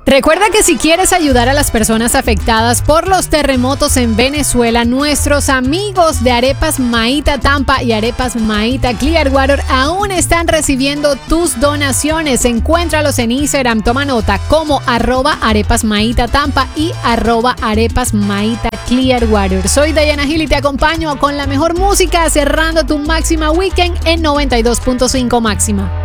Recuerda que si quieres ayudar a las personas afectadas por los terremotos en Venezuela, nuestros amigos de Arepas Maita Tampa y Arepas Maita Clearwater aún están recibiendo tus donaciones. Encuéntralos en Instagram, toma nota, como @Arepas Maita Tampa y @Arepas Maita Clearwater. Soy Diana Gil y te acompaño con la mejor música, cerrando tu máxima weekend en 92.5 máxima.